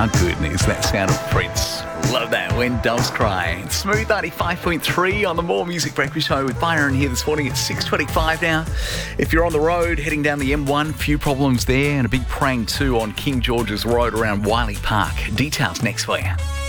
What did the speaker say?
How good is that sound of Prince? Love that, When Doves Cry. It's Smooth 95.3 on the More Music Breakfast Show with Byron here this morning. It's 6:25 now. If you're on the road heading down the M1, few problems there, and a big prang too on King George's Road around Wiley Park. Details next for you.